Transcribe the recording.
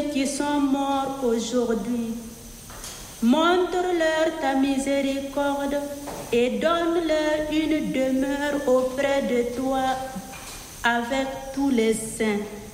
ceux qui sont morts aujourd'hui. Montre-leur ta miséricorde et donne-leur une demeure auprès de toi avec tous les saints.